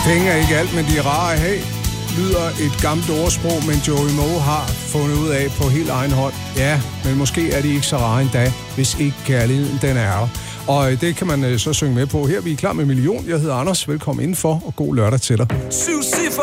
Penge er ikke alt, men de er rare at have, lyder et gammelt ordsprog, men Joey Moe har fundet ud af på helt egen hånd. Ja, men måske er de ikke så rare endda, hvis ikke kærligheden den er der. Og det kan man så synge med på her. Vi er klar med Million. Jeg hedder Anders. Velkommen indenfor, og god lørdag til dig.